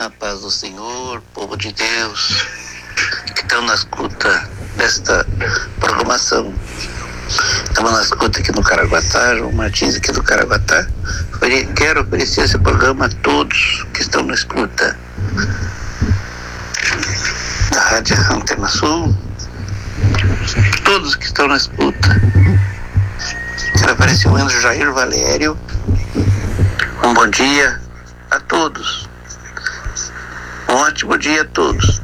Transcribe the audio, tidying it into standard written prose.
A paz do Senhor, povo de Deus, que estão na escuta desta programação. Estamos na escuta aqui no Caraguatá, João Martins aqui do Caraguatá. Quero oferecer esse programa a todos que estão na escuta da Rádio Antena Sul, todos que estão na escuta. Quero oferecer o Anjo Jair Valério. Um bom dia a todos. Um ótimo dia a todos.